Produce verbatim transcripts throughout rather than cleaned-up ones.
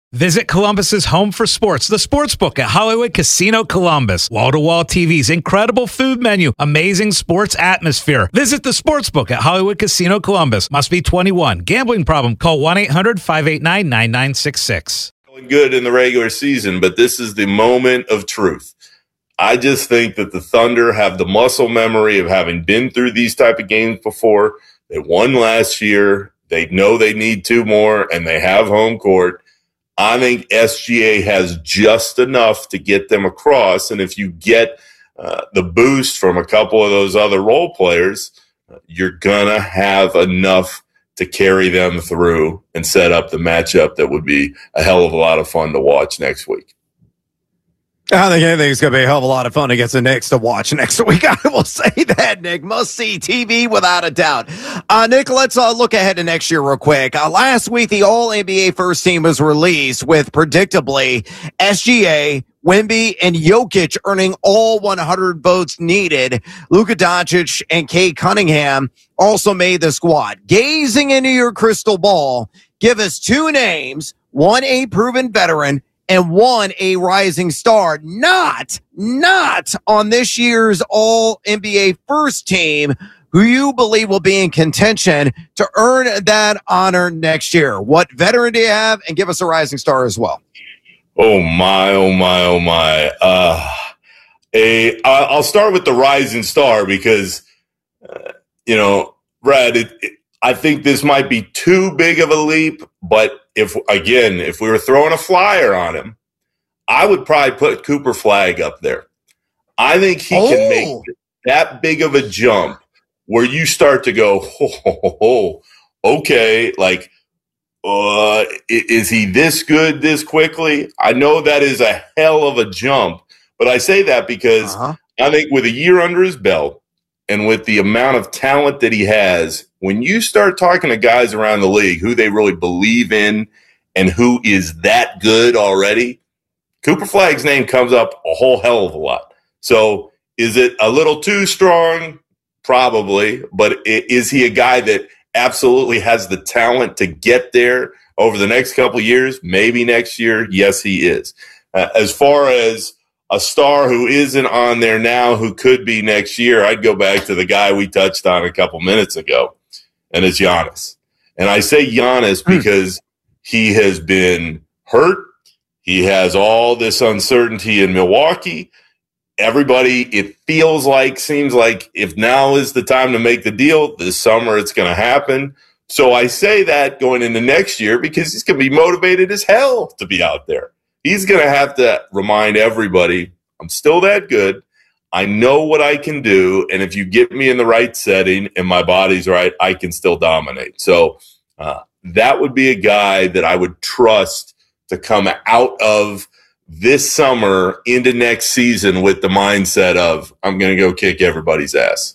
Visit Columbus's home for sports, the Sportsbook at Hollywood Casino Columbus. Wall-to-wall T Vs, incredible food menu, amazing sports atmosphere. Visit the Sportsbook at Hollywood Casino Columbus. Must be twenty-one. Gambling problem? Call one eight hundred five eight nine nine nine six six. Good in the regular season, but this is the moment of truth. I just think that the Thunder have the muscle memory of having been through these type of games before. They won last year. They know they need two more, and they have home court. I think S G A has just enough to get them across, and if you get uh, the boost from a couple of those other role players, uh, you're going to have enough to carry them through and set up the matchup that would be a hell of a lot of fun to watch next week. I think anything's going to be a hell of a lot of fun against the Knicks to watch next week. I will say that, Nick. Must-see T V without a doubt. Uh, Nick, let's uh, look ahead to next year real quick. Uh, last week, the All-N B A first team was released with, predictably, S G A, Wemby, and Jokic earning all one hundred votes needed. Luka Doncic and Cade Cunningham also made the squad. Gazing into your crystal ball, give us two names, one a proven veteran, and one a rising star, not, not on this year's All-N B A first team, who you believe will be in contention to earn that honor next year. What veteran do you have? And give us a rising star as well. Oh, my, oh, my, oh, my. Uh, a, I'll start with the rising star because, uh, you know, Brad, it, it, I think this might be too big of a leap, but if, again, if we were throwing a flyer on him, I would probably put Cooper Flagg up there. I think he oh. can make that big of a jump where you start to go, oh, oh, oh, oh okay, like, uh, is he this good this quickly? I know that is a hell of a jump, but I say that because uh-huh. I think with a year under his belt and with the amount of talent that he has, when you start talking to guys around the league who they really believe in and who is that good already, Cooper Flagg's name comes up a whole hell of a lot. So is it a little too strong? Probably. But is he a guy that absolutely has the talent to get there over the next couple of years? Maybe next year. Yes, he is. Uh, as far as a star who isn't on there now who could be next year, I'd go back to the guy we touched on a couple minutes ago, and it's Giannis. And I say Giannis because he has been hurt. He has all this uncertainty in Milwaukee. Everybody, it feels like, seems like if now is the time to make the deal, this summer it's going to happen. So I say that going into next year because he's going to be motivated as hell to be out there. He's going to have to remind everybody, I'm still that good. I know what I can do. And if you get me in the right setting and my body's right, I can still dominate. So uh, that would be a guy that I would trust to come out of this summer into next season with the mindset of, I'm going to go kick everybody's ass.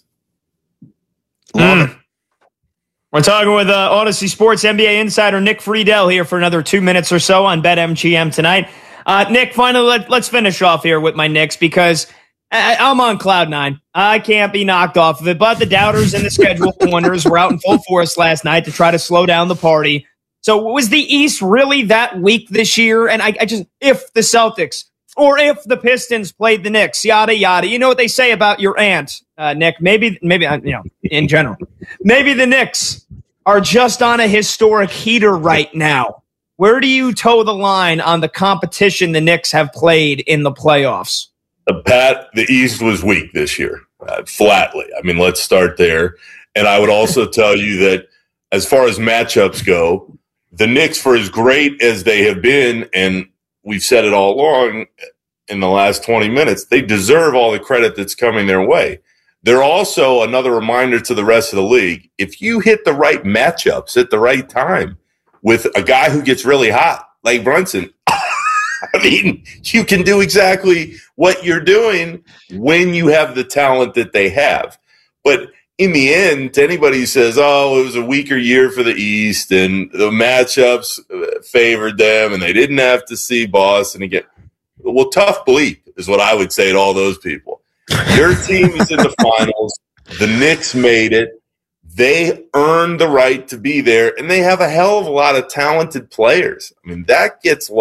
Love it. We're talking with uh, Odyssey Sports N B A insider Nick Friedel here for another two minutes or so on BetMGM tonight. Uh, Nick, finally, let, let's finish off here with my Knicks because I, I'm on cloud nine. I can't be knocked off of it, but the doubters and the schedule wonders were out in full force last night to try to slow down the party. So was the East really that weak this year? And I, I just, if the Celtics or if the Pistons played the Knicks, yada, yada, you know what they say about your aunt, uh, Nick, maybe, maybe, uh, you know, in general, maybe the Knicks are just on a historic heater right now. Where do you toe the line on the competition the Knicks have played in the playoffs? Uh, Pat, the East was weak this year, uh, flatly. I mean, let's start there. And I would also tell you that as far as matchups go, the Knicks, for as great as they have been, and we've said it all along in the last twenty minutes, they deserve all the credit that's coming their way. They're also another reminder to the rest of the league. If you hit the right matchups at the right time with a guy who gets really hot, like Brunson, I mean, you can do exactly what you're doing when you have the talent that they have. But in the end, to anybody who says, oh, it was a weaker year for the East and the matchups favored them and they didn't have to see Boston again. Well, tough bleep is what I would say to all those people. Your team is in the finals. The Knicks made it. They earned the right to be there, and they have a hell of a lot of talented players. I mean, that gets lost.